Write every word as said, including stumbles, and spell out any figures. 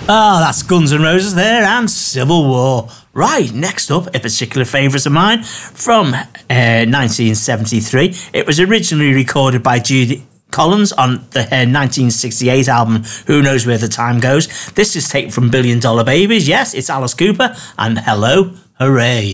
Ah, oh, that's Guns N' Roses there and Civil War. Right, next up, a particular favourite of mine from uh, nineteen seventy-three. It was originally recorded by Judy Collins on the uh, nineteen sixty-eight album Who Knows Where the Time Goes. This is taken from Billion Dollar Babies. Yes, it's Alice Cooper and Hello, Hooray.